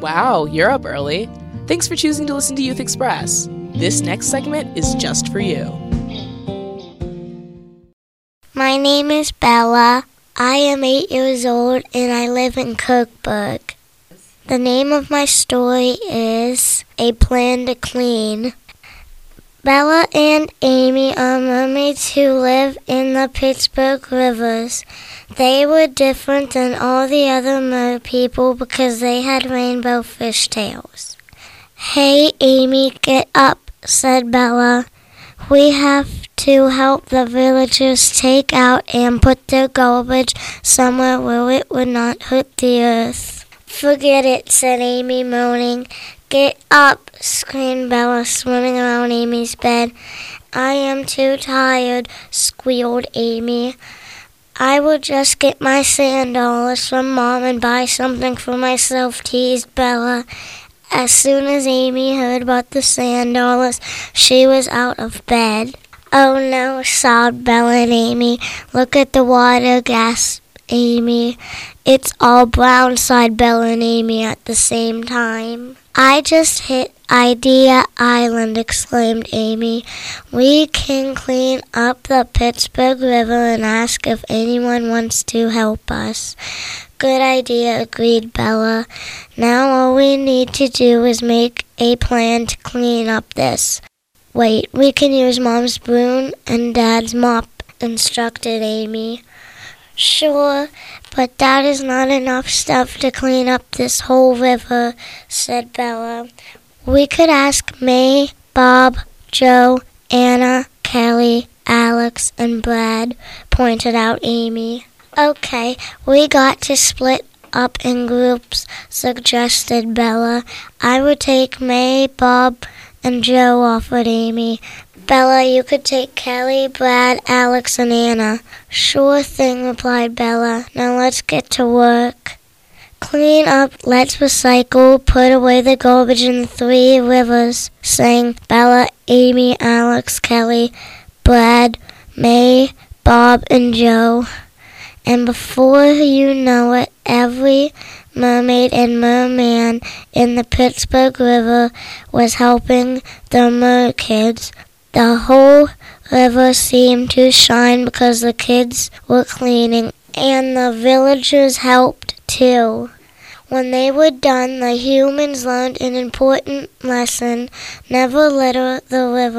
Wow, you're up early. Thanks for choosing to listen to Youth Express. This next segment is just for you. My name is Bella. I am 8 years old and I live in Kirkburg. The name of my story is A Plan to Clean. Bella and Amy are mermaids who live in the Pittsburgh rivers. They were different than all the other mer people because they had rainbow fishtails. "Hey, Amy, get up," said Bella. "We have to help the villagers take out and put their garbage somewhere where it would not hurt the earth." "Forget it," said Amy, moaning. "Get up," screamed Bella, swimming around Amy's bed. "I am too tired," squealed Amy. "I will just get my $10 from Mom and buy something for myself," teased Bella. As soon as Amy heard about the $10, she was out of bed. "Oh no," sobbed Bella and Amy. "Look at the water," gasped Amy. "It's all brown," sighed Bella and Amy at the same time. "I just hit Idea Island," exclaimed Amy. "We can clean up the Pittsburgh River and ask if anyone wants to help us." "Good idea," agreed Bella. "Now all we need to do is make a plan to clean up this. Wait, we can use Mom's broom and Dad's mop," instructed Amy. "Sure, but that is not enough stuff to clean up this whole river," said Bella. "We could ask May, Bob, Joe, Anna, Kelly, Alex, and Brad," pointed out Amy. "Okay, we got to split up in groups," suggested Bella. "I would take May, Bob, and Joe," offered Amy. "Bella, you could take Kelly, Brad, Alex, and Anna." "Sure thing," replied Bella. "Now let's get to work. Clean up, let's recycle, put away the garbage in the 3 rivers," sang Bella, Amy, Alex, Kelly, Brad, May, Bob, and Joe. And before you know it, every mermaid and merman in the Pittsburgh River was helping the mer kids. The whole river seemed to shine because the kids were cleaning, and the villagers helped too. When they were done, the humans learned an important lesson: never litter the river.